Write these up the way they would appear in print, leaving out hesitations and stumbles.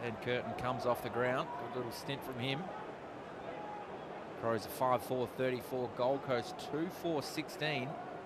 and Curtin comes off the ground. A little stint from him. Crows a 5-4-34. Gold Coast 2-4-16.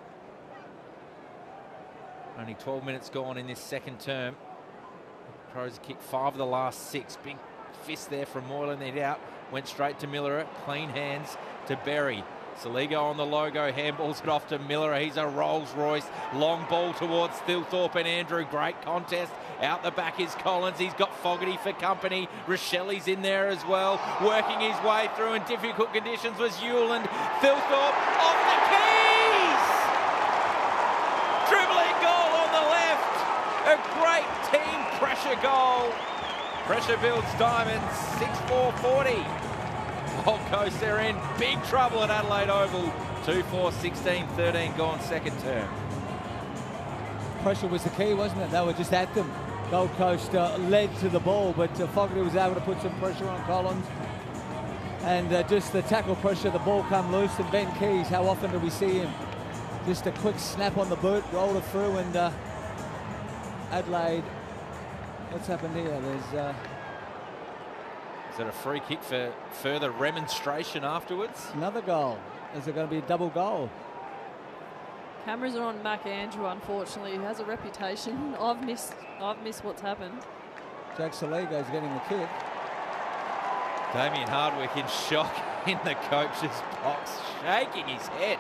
Only 12 minutes gone in this second term. Crows have kicked 5 of the last 6. Big fist there from Moylan. They're out. Went straight to Miller. Clean hands to Berry. Saligo on the logo, handballs it off to Miller. He's a Rolls Royce. Long ball towards Thilthorpe and Andrew. Great contest. Out the back is Collins. He's got Fogarty for company. Rochelli's in there as well. Working his way through in difficult conditions was Hewland. Thilthorpe off the keys! Dribbling goal on the left. A great team pressure goal. Pressure builds diamonds. 6-4-40. Gold Coast, they're in big trouble at Adelaide Oval. 2-4-16, 13 gone second term. Pressure was the key, wasn't it? They were just at them. Gold Coast led to the ball, but Fogarty was able to put some pressure on Collins. And just the tackle pressure, the ball come loose. And Ben Keys, how often do we see him? Just a quick snap on the boot, roll it through, and Adelaide, what's happened here? There's... Is it a free kick for further remonstration afterwards? Another goal. Is it going to be a double goal? Cameras are on Mac Andrew, unfortunately, who has a reputation. I've missed what's happened. Jack Saligo's getting the kick. Damien Hardwick in shock in the coach's box, shaking his head.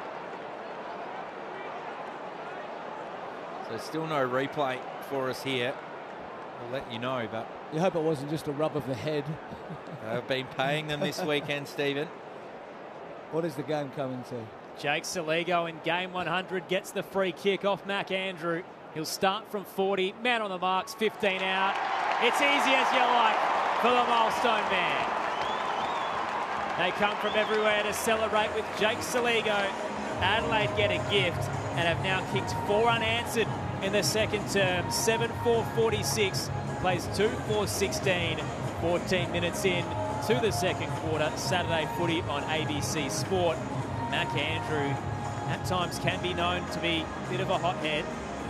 So still no replay for us here. I'll let you know, but... You hope it wasn't just a rub of the head. They've been paying them this weekend, Stephen. What is the game coming to? Jake Saligo in game 100 gets the free kick off Mac Andrew. He'll start from 40. Man on the marks, 15 out. It's easy as you like for the Milestone man. They come from everywhere to celebrate with Jake Saligo. Adelaide get a gift and have now kicked 4 unanswered in the second term. 7-4-46. Plays 2-4-16, 14 minutes in to the second quarter. Saturday footy on ABC Sport. Mac Andrew at times can be known to be a bit of a hothead.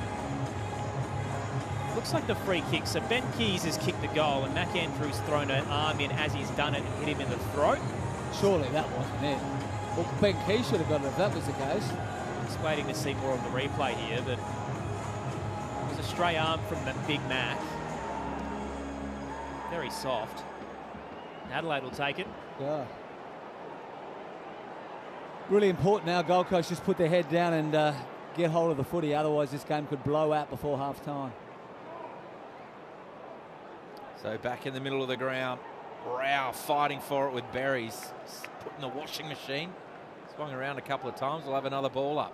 Looks like the free kick. So Ben Keys has kicked the goal and Mac Andrew's thrown an arm in as he's done it and hit him in the throat. Surely that wasn't it. Well, Ben Keys should have got it if that was the case. Just waiting to see more of the replay here, but it was a stray arm from the Big Mac. Very soft. Adelaide will take it. Yeah. Really important now. Gold Coast just put their head down and get hold of the footy. Otherwise, this game could blow out before half time. So back in the middle of the ground. Rao fighting for it with Berries. Put in the washing machine. Swung around a couple of times. We'll have another ball up.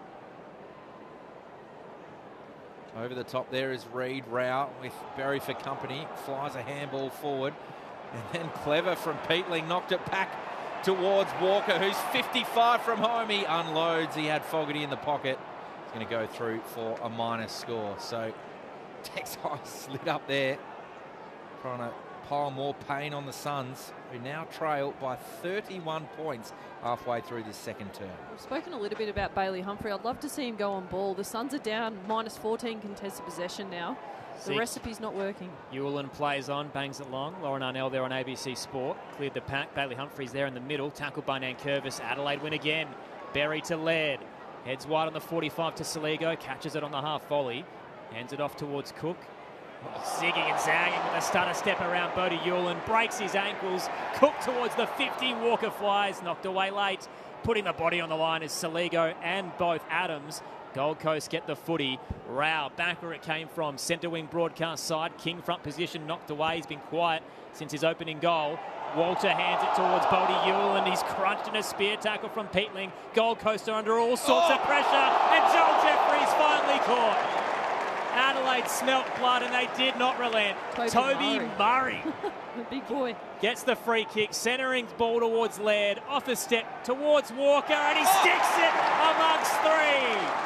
Over the top there is Reid. Rao with Berry for company. Flies a handball forward. And then Clever from Peatling knocked it back towards Walker, who's 55 from home. He unloads. He had Fogarty in the pocket. He's going to go through for a minus score. So Tex High slid up there, trying to pile more pain on the Suns, who now trail by 31 points halfway through this second term. We've spoken a little bit about Bailey Humphrey. I'd love to see him go on ball. The Suns are down minus 14 contested possession now. The recipe's not working. Hewland plays on, bangs it long. Lauren Arnell there on ABC Sport. Cleared the pack. Bailey Humphries there in the middle. Tackled by Nankervis. Adelaide win again. Berry to Laird. Heads wide on the 45 to Saligo. Catches it on the half volley. Hands it off towards Cook. Zigging and zagging with a stutter step around Bodie Hewland. Breaks his ankles. Cook towards the 50. Walker flies. Knocked away late. Putting the body on the line is Saligo and both Adams. Gold Coast get the footy. Rao back where it came from. Centre wing broadcast side. King front position knocked away. He's been quiet since his opening goal. Walter hands it towards Bodie Hewland. He's crunched in a spear tackle from Peatling. Gold Coast are under all sorts of pressure. And Joel Jeffries finally caught. Adelaide smelt blood and they did not relent. Toby Murray. The big boy. Gets the free kick. Centering ball towards Laird. Off a step towards Walker and he sticks it amongst 3.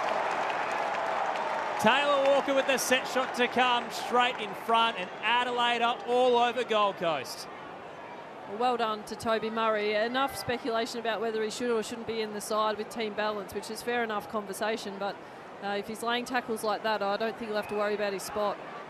Taylor Walker with the set shot to come straight in front and Adelaide are all over Gold Coast. Well done to Toby Murray. Enough speculation about whether he should or shouldn't be in the side with team balance, which is fair enough conversation, but if he's laying tackles like that, I don't think he'll have to worry about his spot.